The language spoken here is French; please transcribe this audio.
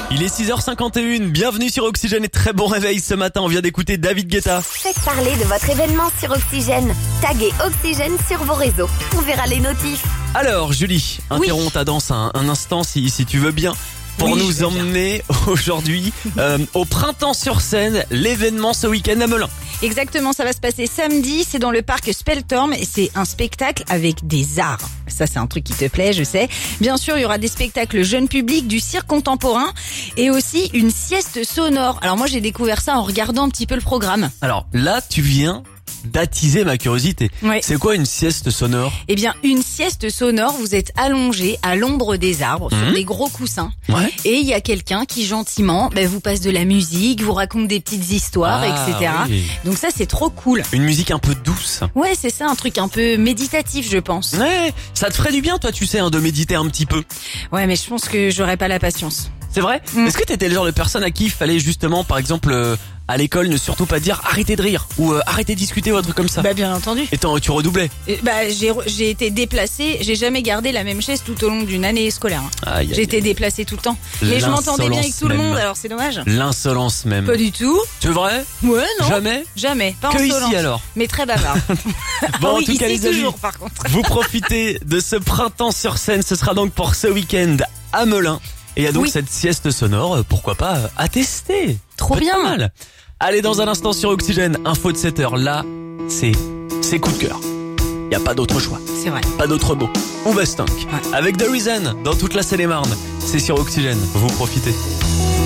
Il est 6h51, bienvenue sur Oxygène et très bon réveil ce matin, on vient d'écouter David Guetta. Faites parler de votre événement sur Oxygène. Taguez Oxygène sur vos réseaux. On verra les notifs. Alors Julie, interromps ta danse un instant si tu veux bien. Pour Oui, nous emmener aujourd'hui au Printemps sur Seine, l'événement ce week-end à Melun. Exactement, ça va se passer samedi, c'est dans le parc Speltorm et c'est un spectacle avec des arts. Ça c'est un truc qui te plaît, je sais. Bien sûr, il y aura des spectacles jeunes publics, du cirque contemporain et aussi une sieste sonore. Alors moi j'ai découvert ça en regardant un petit peu le programme. Alors là, tu viens d'attiser ma curiosité. Ouais. C'est quoi une sieste sonore? Eh bien, une sieste sonore, vous êtes allongé à l'ombre des arbres sur des gros coussins. Ouais. Et il y a quelqu'un qui gentiment vous passe de la musique, vous raconte des petites histoires, etc. Oui. Donc ça c'est trop cool. Une musique un peu douce. Ouais, c'est ça, un truc un peu méditatif, je pense. Ouais, ça te ferait du bien toi, tu sais, de méditer un petit peu. Ouais, mais je pense que j'aurais pas la patience. C'est vrai? Est-ce que t'étais le genre de personne à qui il fallait justement, par exemple, à l'école, ne surtout pas dire arrêtez de rire ou arrêtez de discuter ou un truc comme ça? Bah bien entendu. Et tu redoublais? J'ai été déplacée, j'ai jamais gardé la même chaise tout au long d'une année scolaire. Aïe, aïe, J'ai été déplacée tout le temps. Mais je m'entendais bien avec tout le L'insolence monde, même. alors c'est dommage. L'insolence même. Pas du tout. C'est vrai? Ouais, non. Jamais? Jamais. Pas Que insolente. ici alors? Mais très bavard. Bon, Ah en oui, tout cas, ici les amis, toujours par contre. vous profitez de ce Printemps sur Seine. Ce sera donc pour ce week-end à Melun. Et il y a donc Oui. cette sieste sonore, pourquoi pas, à tester. Trop Peut-être bien. pas mal. Allez, dans un instant sur Oxygène, info de 7 heures. Là, c'est coup de cœur. Y a pas d'autre choix. C'est vrai. Pas d'autre mot. On va stunk. Ouais. Avec The Reason, dans toute la Seine-et-Marne. C'est sur Oxygène. Vous profitez.